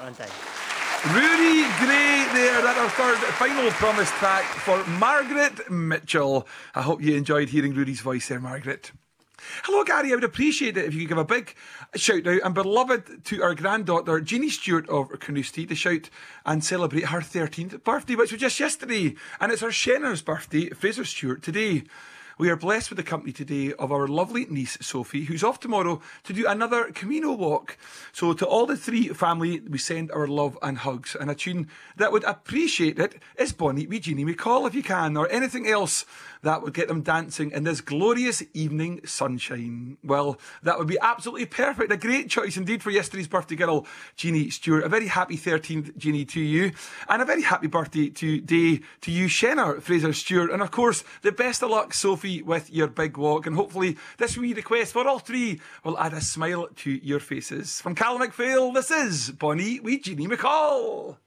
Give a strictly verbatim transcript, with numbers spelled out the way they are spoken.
on time. Rory Gray there, that our third final promise track for Margaret Mitchell. I hope you enjoyed hearing Rory's voice there, Margaret. Hello, Gary. I would appreciate it if you could give a big shout out and beloved to our granddaughter, Jeannie Stewart of Carnoustie, to shout and celebrate her thirteenth birthday, which was just yesterday. And it's her Shenner's birthday, Fraser Stewart, today. We are blessed with the company today of our lovely niece, Sophie, who's off tomorrow to do another Camino walk. So to all the three family, we send our love and hugs. And a tune that would appreciate it is Bonnie with Jeannie McCall, if you can, or anything else that would get them dancing in this glorious evening sunshine. Well, that would be absolutely perfect. A great choice indeed for yesterday's birthday girl, Jeannie Stewart. A very happy thirteenth, Jeannie, to you. And a very happy birthday today to you, Shenner, Fraser Stewart. And of course, the best of luck, Sophie, with your big walk. And hopefully this wee request for all three will add a smile to your faces. From Cal McPhail, this is Bonnie with Jeannie McCall.